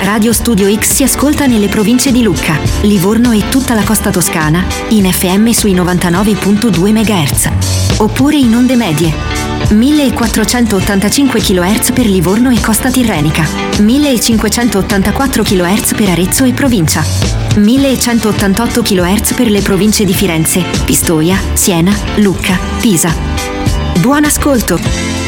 Radio Studio X si ascolta nelle province di Lucca, Livorno e tutta la costa toscana in FM sui 99.2 MHz. Oppure in onde medie 1485 kHz per Livorno e costa tirrenica, 1584 kHz per Arezzo e provincia, 1188 kHz per le province di Firenze, Pistoia, Siena, Lucca, Pisa. Buon ascolto!